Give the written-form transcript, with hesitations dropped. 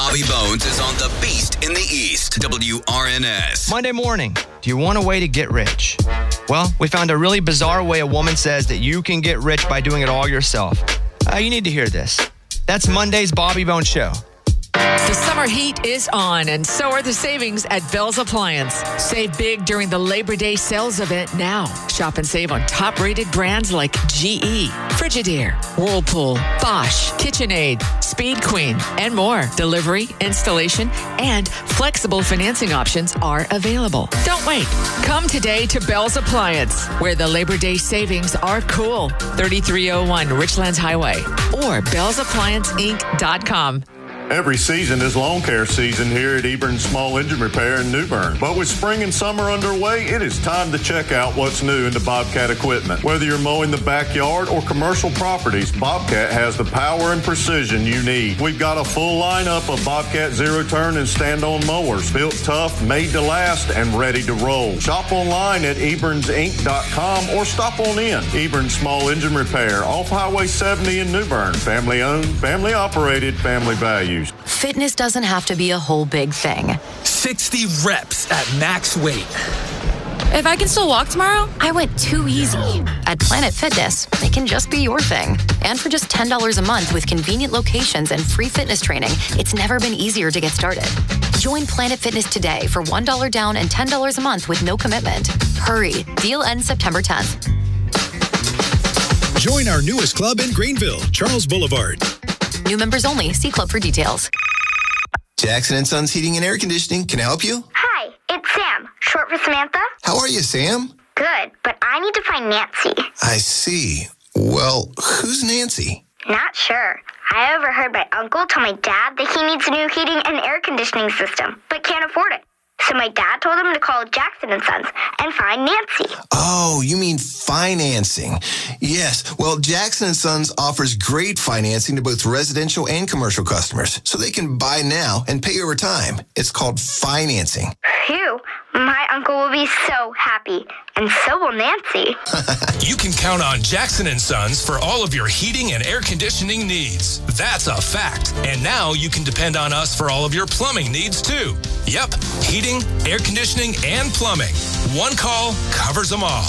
Bobby Bones is on the Beast in the East. WRNS. Monday morning, do you want a way to get rich? Well, we found a really bizarre way a woman says that you can get rich by doing it all yourself. You need to hear this. That's Monday's Bobby Bones Show. The summer heat is on, and so are the savings at Bell's Appliance. Save big during the Labor Day sales event now. Shop and save on top-rated brands like GE, Frigidaire, Whirlpool, Bosch, KitchenAid, Speed Queen, and more. Delivery, installation, and flexible financing options are available. Don't wait. Come today to Bell's Appliance, where the Labor Day savings are cool. 3301 Richlands Highway or bellsapplianceinc.com. Every season is lawn care season here at Ebern Small Engine Repair in New Bern. But with spring and summer underway, it is time to check out what's new into Bobcat equipment. Whether you're mowing the backyard or commercial properties, Bobcat has the power and precision you need. We've got a full lineup of Bobcat zero-turn and stand-on mowers, built tough, made to last, and ready to roll. Shop online at ebernsinc.com or stop on in. Ebern Small Engine Repair, off Highway 70 in New Bern. Family-owned, family-operated, family values. Fitness doesn't have to be a whole big thing. 60 reps at max weight. If I can still walk tomorrow, I went too easy. At Planet Fitness, it can just be your thing. And for just $10 a month with convenient locations and free fitness training, it's never been easier to get started. Join Planet Fitness today for $1 down and $10 a month with no commitment. Hurry. Deal ends September 10th. Join our newest club in Greenville, Charles Boulevard. New members only. See club for details. Jackson & Sons Heating and Air Conditioning. Can I help you? Hi, it's Sam, short for Samantha. How are you, Sam? Good, but I need to find Nancy. I see. Well, who's Nancy? Not sure. I overheard my uncle tell my dad that he needs a new heating and air conditioning system, but can't afford it. So my dad told him to call Jackson & Sons and find Nancy. Oh, you mean financing. Yes. Well, Jackson & Sons offers great financing to both residential and commercial customers, so they can buy now and pay over time. It's called financing. Phew. My uncle will be so happy, and so will Nancy. You can count on Jackson & Sons for all of your heating and air conditioning needs. That's a fact. And now you can depend on us for all of your plumbing needs, too. Yep, heating, air conditioning, and plumbing. One call covers them all.